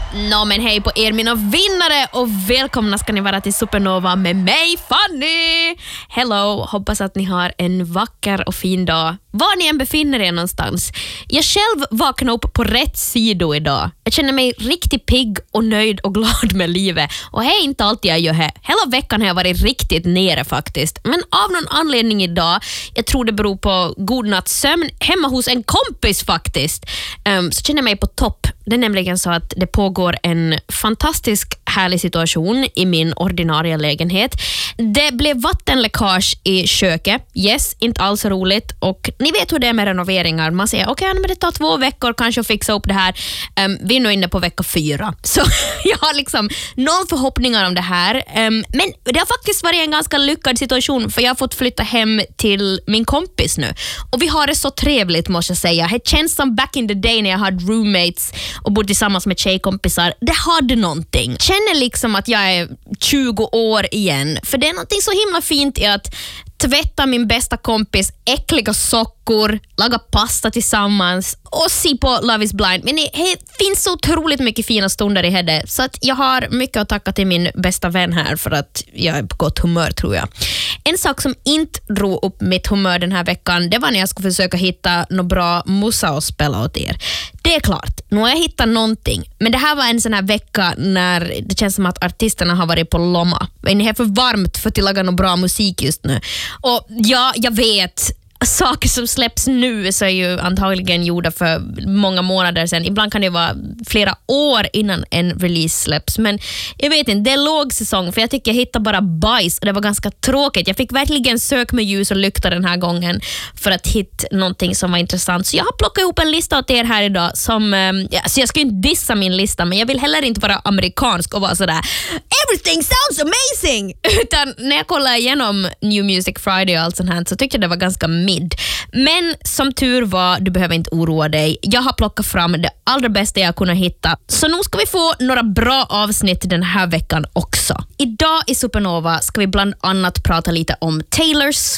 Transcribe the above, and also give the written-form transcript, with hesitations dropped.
Men hej på er mina vinnare och välkomna ska ni vara till Supernova med mig Fanny. Hello, hoppas att ni har en vacker och fin dag var ni än befinner er någonstans. Jag själv vaknade upp på rätt sida idag. Jag känner mig riktigt pigg och nöjd och glad med livet. Och det är inte alltid jag gör det. Hela veckan har jag varit riktigt nere faktiskt. Men av någon anledning idag, jag tror det beror på god nattsömn hemma hos en kompis faktiskt, så känner jag mig på topp. Det är nämligen så att det pågår en fantastisk härlig situation i min ordinarie lägenhet. Det blev vattenläckage i köket. Yes, inte alls roligt. Och ni vet hur det är med renoveringar. Man säger, okej, men det tar 2 veckor kanske att fixa upp det här. Vi är nu inne på vecka 4. Så jag har liksom noll förhoppningar om det här. Men det har faktiskt varit en ganska lyckad situation, för jag har fått flytta hem till min kompis nu. Och vi har det så trevligt, måste jag säga. Det känns som back in the day när jag hade roommates och bodde tillsammans med tjejkompisar. Det hade någonting. Känner liksom att jag är 20 år igen. För det är någonting så himla fint i att tvätta min bästa kompis äckliga sockor, laga pasta tillsammans och se på Love is blind. Men det finns så otroligt mycket fina stunder i det. Så att jag har mycket att tacka till min bästa vän här för att jag är på gott humör, tror jag. En sak som inte drog upp mitt humör den här veckan, det var när jag skulle försöka hitta något bra musa att spela åt er. Det är klart, nu har jag hittat någonting. Men det här var en sån här vecka när det känns som att artisterna har varit på lomma. Men det är för varmt för att laga någon bra musik just nu. Och ja, jag vet, saker som släpps nu så är ju antagligen gjorda för många månader sedan. Ibland kan det vara flera år innan en release släpps. Men jag vet inte, det är låg säsong, för jag tycker jag hittar bara bajs och det var ganska tråkigt. Jag fick verkligen sök med ljus och lykta den här gången för att hitta någonting som var intressant. Så jag har plockat ihop en lista åt er här idag som, så jag ska inte dissa min lista, men jag vill heller inte vara amerikansk och vara sådär everything sounds amazing! Utan när jag kollar igenom New Music Friday och allt sånt här så tyckte jag det var ganska mid. Men som tur var, du behöver inte oroa dig. Jag har plockat fram det allra bästa jag kunnat hitta. Så nu ska vi få några bra avsnitt den här veckan också. Idag i Supernova ska vi bland annat prata lite om Taylors,